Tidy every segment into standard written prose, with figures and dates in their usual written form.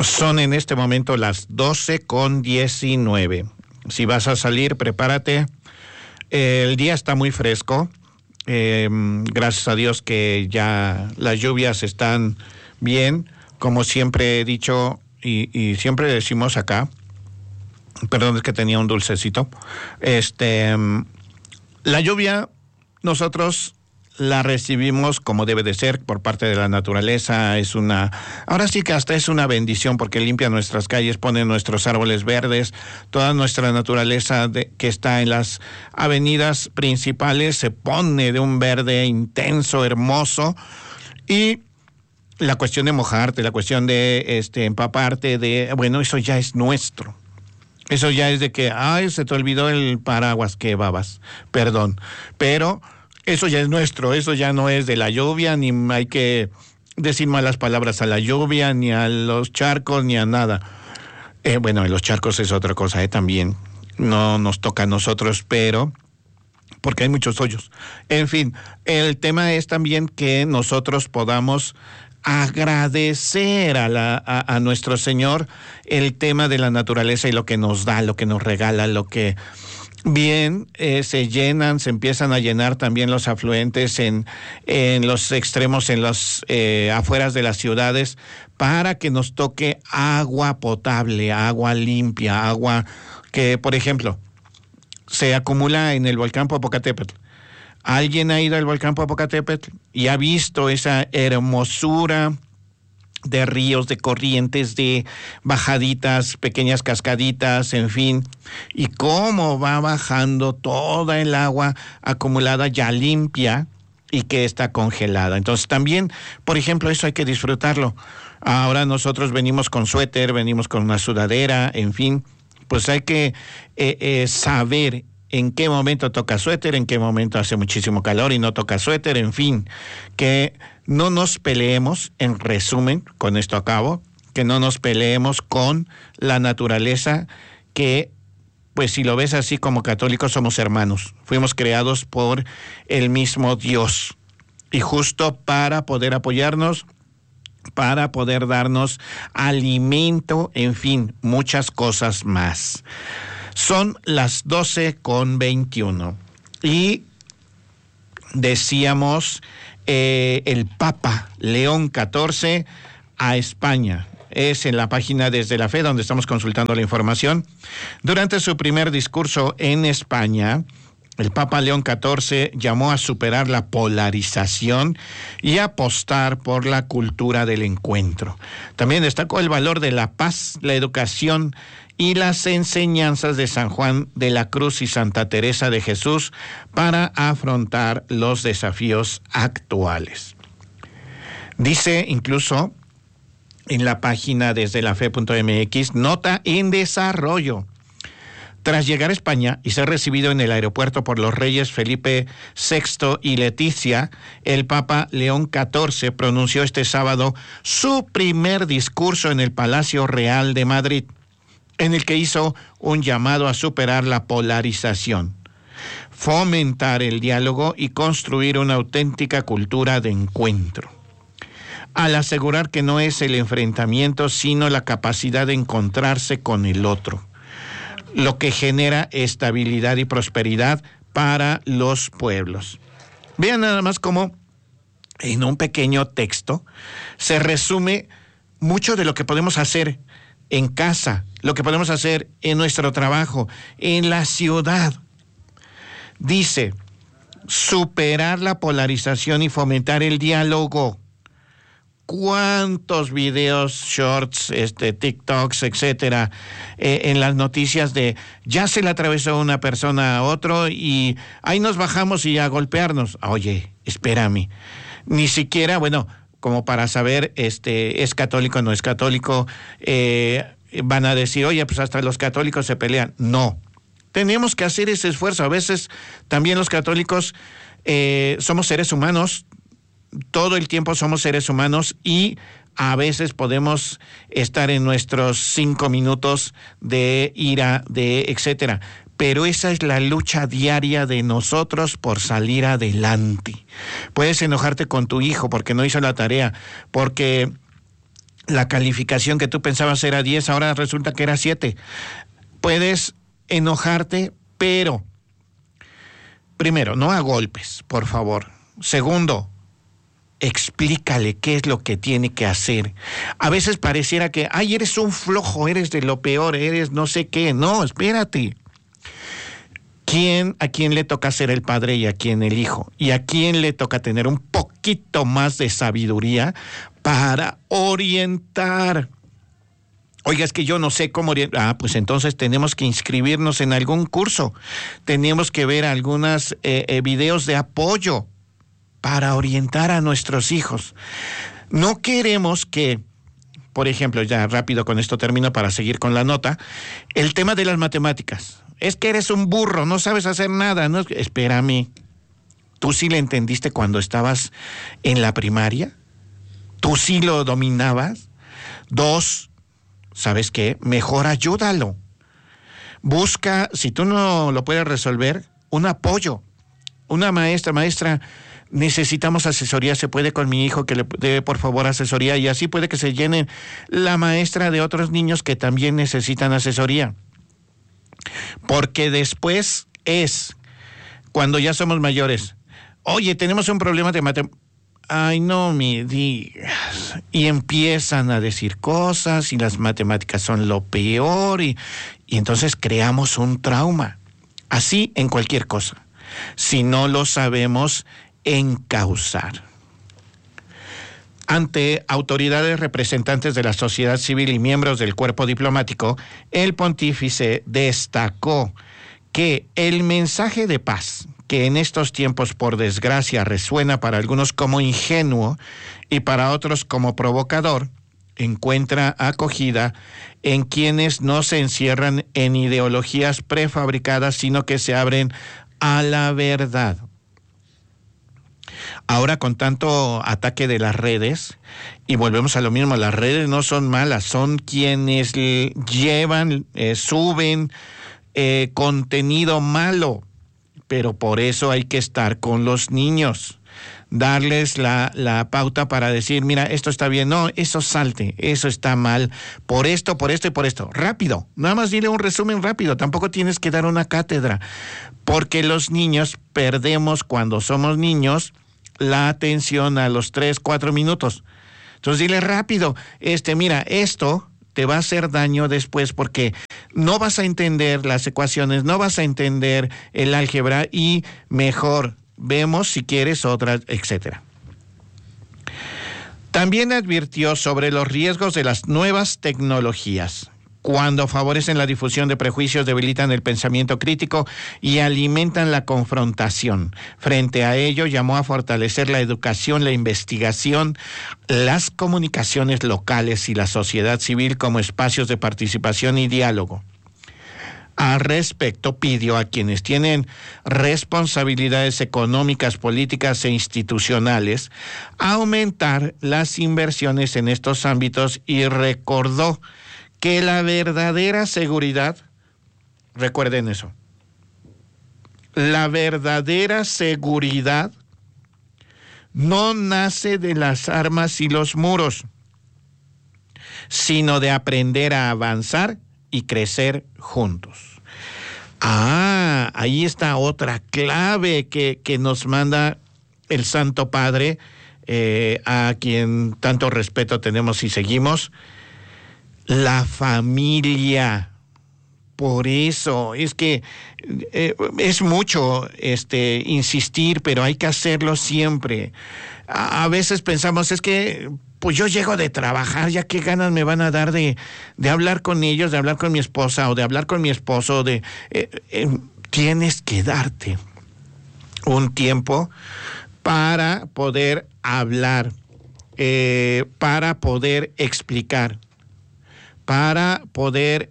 Son en este momento las 12:19. Si vas a salir, prepárate. El día está muy fresco. Gracias a Dios que ya las lluvias están bien. Como siempre he dicho y siempre decimos acá, perdón, es que tenía un dulcecito. La lluvia nosotros la recibimos como debe de ser por parte de la naturaleza. Ahora sí que hasta es una bendición porque limpia nuestras calles, pone nuestros árboles verdes, toda nuestra naturaleza que está en las avenidas principales se pone de un verde intenso, hermoso. Y la cuestión de mojarte, la cuestión de empaparte, bueno, eso ya es nuestro. Eso ya es de que, se te olvidó el paraguas, que babas, perdón, pero eso ya es nuestro, eso ya no es de la lluvia, ni hay que decir malas palabras a la lluvia, ni a los charcos, ni a nada. Bueno, los charcos es otra cosa, también no nos toca a nosotros, pero porque hay muchos hoyos. En fin, el tema es también que nosotros podamos agradecer a nuestro Señor el tema de la naturaleza y lo que nos da, lo que nos regala, lo que bien se llenan, se empiezan a llenar también los afluentes en los extremos, en los afueras de las ciudades, para que nos toque agua potable, agua limpia, agua que, por ejemplo, se acumula en el volcán Popocatépetl. ¿Alguien ha ido al volcán Popocatépetl y ha visto esa hermosura de ríos, de corrientes, de bajaditas, pequeñas cascaditas, en fin, y cómo va bajando toda el agua acumulada ya limpia y que está congelada? Entonces también, por ejemplo, eso hay que disfrutarlo. Ahora nosotros venimos con suéter, venimos con una sudadera, en fin, pues hay que saber en qué momento toca suéter, en qué momento hace muchísimo calor y no toca suéter, en fin, que no nos peleemos, en resumen, con esto acabo, que no nos peleemos con la naturaleza, que pues si lo ves así, como católicos somos hermanos, fuimos creados por el mismo Dios, y justo para poder apoyarnos, para poder darnos alimento, en fin, muchas cosas más. Son las 12:21 y decíamos el Papa León XIV a España. Es en la página Desde la Fe donde estamos consultando la información. Durante su primer discurso en España, el Papa León XIV llamó a superar la polarización y apostar por la cultura del encuentro. También destacó el valor de la paz, la educación y las enseñanzas de San Juan de la Cruz y Santa Teresa de Jesús para afrontar los desafíos actuales. Dice incluso en la página desde la fe.mx, nota en desarrollo. Tras llegar a España y ser recibido en el aeropuerto por los reyes Felipe VI y Leticia, el Papa León XIV pronunció este sábado su primer discurso en el Palacio Real de Madrid, en el que hizo un llamado a superar la polarización, fomentar el diálogo y construir una auténtica cultura de encuentro, al asegurar que no es el enfrentamiento, sino la capacidad de encontrarse con el otro, lo que genera estabilidad y prosperidad para los pueblos. Vean nada más cómo en un pequeño texto se resume mucho de lo que podemos hacer en casa, lo que podemos hacer en nuestro trabajo, en la ciudad. Dice, superar la polarización y fomentar el diálogo. ¿Cuántos videos, shorts, TikToks, etcétera, en las noticias de ya se le atravesó una persona a otro y ahí nos bajamos y a golpearnos? Oye, espérame. Ni siquiera, bueno, como para saber es católico o no es católico, van a decir, oye, pues hasta los católicos se pelean. No, tenemos que hacer ese esfuerzo. A veces también los católicos somos seres humanos, todo el tiempo somos seres humanos y a veces podemos estar en nuestros 5 minutos de ira, de etcétera. Pero esa es la lucha diaria de nosotros por salir adelante. Puedes enojarte con tu hijo porque no hizo la tarea, porque la calificación que tú pensabas era 10, ahora resulta que era 7. Puedes enojarte, pero primero, no a golpes, por favor. Segundo, explícale qué es lo que tiene que hacer. A veces pareciera que, ay, eres un flojo, eres de lo peor, eres no sé qué. No, espérate. ¿A quién le toca ser el padre y a quién el hijo? ¿Y a quién le toca tener un poquito más de sabiduría para orientar? Oiga, es que yo no sé cómo orientar. Pues entonces tenemos que inscribirnos en algún curso. Tenemos que ver algunos videos de apoyo para orientar a nuestros hijos. No queremos que, por ejemplo, ya rápido con esto termino para seguir con la nota, el tema de las matemáticas. Es que eres un burro, no sabes hacer nada. No, espérame, ¿tú sí le entendiste cuando estabas en la primaria? ¿Tú sí lo dominabas? 2, ¿sabes qué? Mejor ayúdalo. Busca, si tú no lo puedes resolver, un apoyo. Una maestra, necesitamos asesoría, ¿se puede con mi hijo que le dé por favor asesoría? Y así puede que se llene la maestra de otros niños que también necesitan asesoría. Porque después es, cuando ya somos mayores, oye, tenemos un problema de matemáticas. Ay, no me digas. Y empiezan a decir cosas y las matemáticas son lo peor y entonces creamos un trauma. Así en cualquier cosa, si no lo sabemos encauzar. Ante autoridades representantes de la sociedad civil y miembros del cuerpo diplomático, el pontífice destacó que el mensaje de paz, que en estos tiempos por desgracia resuena para algunos como ingenuo y para otros como provocador, encuentra acogida en quienes no se encierran en ideologías prefabricadas, sino que se abren a la verdad. Ahora con tanto ataque de las redes, y volvemos a lo mismo, las redes no son malas, son quienes llevan, suben contenido malo, pero por eso hay que estar con los niños, darles la pauta para decir, mira, esto está bien, no, eso salte, eso está mal, por esto y por esto, rápido, nada más dile un resumen rápido, tampoco tienes que dar una cátedra, porque los niños perdemos cuando somos niños la atención a los 3-4 minutos. Entonces dile rápido, mira, esto te va a hacer daño después porque no vas a entender las ecuaciones, no vas a entender el álgebra y mejor vemos si quieres otras, etcétera. También advirtió sobre los riesgos de las nuevas tecnologías. Cuando favorecen la difusión de prejuicios, debilitan el pensamiento crítico y alimentan la confrontación. Frente a ello, llamó a fortalecer la educación, la investigación, las comunicaciones locales y la sociedad civil como espacios de participación y diálogo. Al respecto, pidió a quienes tienen responsabilidades económicas, políticas e institucionales aumentar las inversiones en estos ámbitos y recordó que la verdadera seguridad, recuerden eso, la verdadera seguridad no nace de las armas y los muros, sino de aprender a avanzar y crecer juntos. Ahí está otra clave que nos manda el Santo Padre, a quien tanto respeto tenemos y seguimos. La familia. Por eso es que es mucho insistir, pero hay que hacerlo siempre. A veces pensamos, es que pues yo llego de trabajar, ya qué ganas me van a dar de hablar con ellos, de hablar con mi esposa o de hablar con mi esposo. Tienes que darte un tiempo para poder hablar, para poder explicar, para poder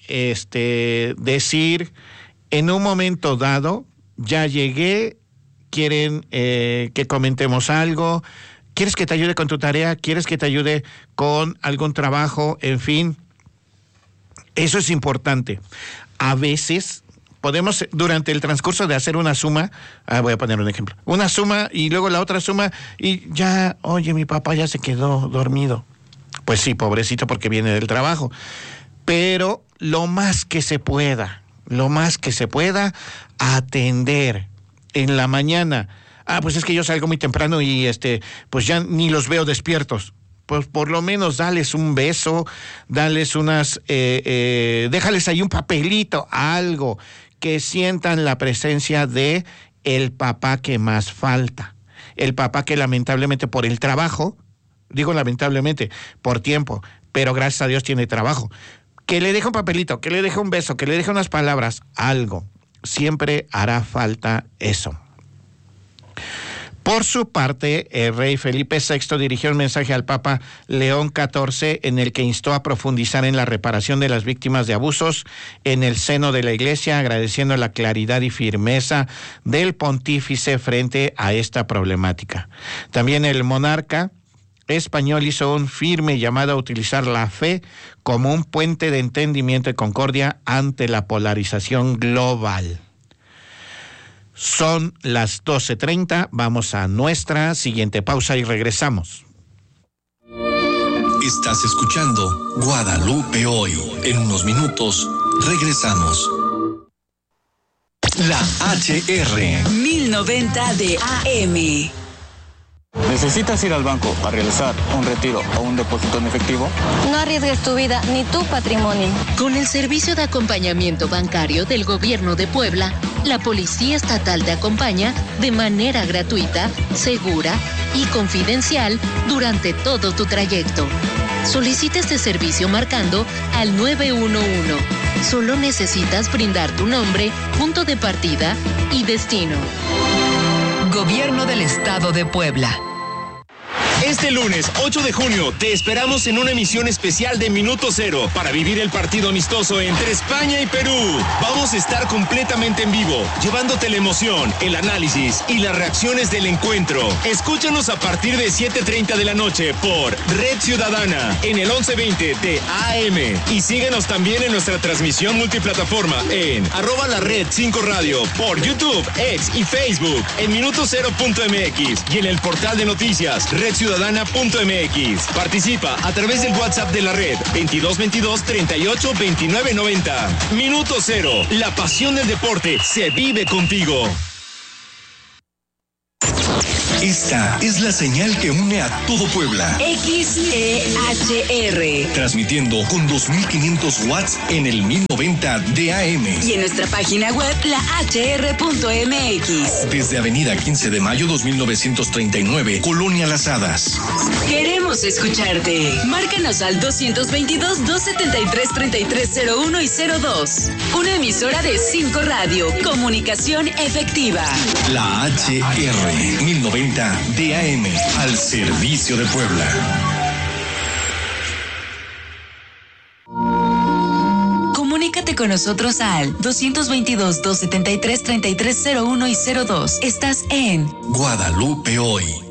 decir en un momento dado, ya llegué, quieren que comentemos algo, quieres que te ayude con tu tarea, quieres que te ayude con algún trabajo, en fin, eso es importante. A veces podemos, durante el transcurso de hacer una suma, voy a poner un ejemplo, una suma y luego la otra suma y ya, oye, mi papá ya se quedó dormido. Pues sí, pobrecito porque viene del trabajo. Pero lo más que se pueda, atender en la mañana. Pues es que yo salgo muy temprano y pues ya ni los veo despiertos. Pues por lo menos dales un beso, dales déjales ahí un papelito, algo, que sientan la presencia de el papá que más falta. El papá que lamentablemente por el trabajo, digo lamentablemente, por tiempo, pero gracias a Dios tiene trabajo. Que le deje un papelito, que le deje un beso, que le deje unas palabras, algo. Siempre hará falta eso. Por su parte, el rey Felipe VI dirigió un mensaje al Papa León XIV en el que instó a profundizar en la reparación de las víctimas de abusos en el seno de la Iglesia, agradeciendo la claridad y firmeza del pontífice frente a esta problemática. También el monarca español hizo un firme llamado a utilizar la fe como un puente de entendimiento y concordia ante la polarización global. Son las 12:30, vamos a nuestra siguiente pausa y regresamos. Estás escuchando Guadalupe Hoy. En unos minutos regresamos. La HR 1090 de AM. ¿Necesitas ir al banco a realizar un retiro o un depósito en efectivo? No arriesgues tu vida ni tu patrimonio. Con el servicio de acompañamiento bancario del Gobierno de Puebla, la Policía Estatal te acompaña de manera gratuita, segura y confidencial durante todo tu trayecto. Solicita este servicio marcando al 911. Solo necesitas brindar tu nombre, punto de partida y destino. Gobierno del Estado de Puebla. Este lunes 8 de junio te esperamos en una emisión especial de Minuto Cero para vivir el partido amistoso entre España y Perú. Vamos a estar completamente en vivo, llevándote la emoción, el análisis y las reacciones del encuentro. Escúchanos a partir de 7:30 de la noche por Red Ciudadana en el 1120 de AM y síguenos también en nuestra transmisión multiplataforma en @lared5radio por YouTube, X y Facebook en minutocero.mx y en el portal de noticias redciudadana.mx. Participa a través del WhatsApp de la red 2222 38 29 90. Minuto Cero, la pasión del deporte se vive contigo. Esta es la señal que une a todo Puebla. XEHR. Transmitiendo con 2500 watts en el 1090 de AM. Y en nuestra página web, lahr.mx. Desde Avenida 15 de Mayo 2939, Colonia Las Hadas. Queremos escucharte. Márcanos al 222-273-3301 y 02. Una emisora de 5 Radio. Comunicación efectiva. La HR 1090 DAM, al servicio de Puebla. Comunícate con nosotros al 222-273-3301 y 02. Estás en Guadalupe Hoy.